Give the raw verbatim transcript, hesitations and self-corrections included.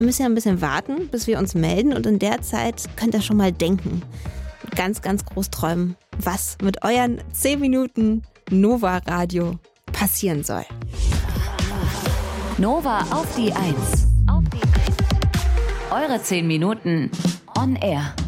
müsst ihr ein bisschen warten, bis wir uns melden. Und in der Zeit könnt ihr schon mal denken. Ganz, ganz groß träumen, was mit euren zehn Minuten Nova Radio passieren soll. Nova auf die Eins. Auf die Eins. Eure zehn Minuten on air.